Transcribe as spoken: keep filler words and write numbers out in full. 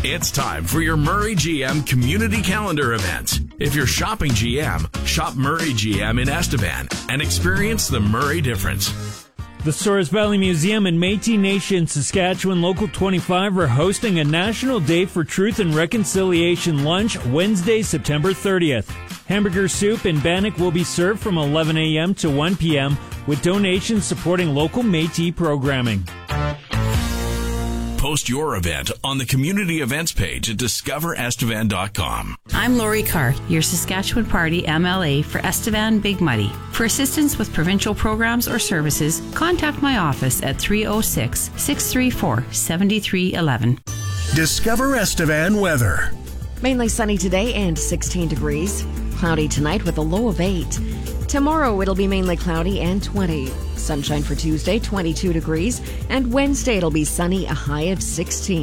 It's time for your Murray G M Community Calendar event. If you're shopping G M, shop Murray G M in Estevan and experience the Murray difference. The Souris Valley Museum and Métis Nation Saskatchewan Local twenty-five are hosting a National Day for Truth and Reconciliation lunch Wednesday, September thirtieth. Hamburger soup and bannock will be served from eleven a.m. to one p.m. with donations supporting local Métis programming. Post your event on the community events page at discover estevan dot com. I'm Lori Carr, your Saskatchewan Party M L A for Estevan Big Muddy. For assistance with provincial programs or services, contact my office at three oh six, six three four, seven three one one. Discover Estevan weather. Mainly sunny today and sixteen degrees. Cloudy tonight with a low of eight. Tomorrow it'll be mainly cloudy and twenty. Sunshine for Tuesday, twenty-two degrees. And Wednesday it'll be sunny, a high of sixteen.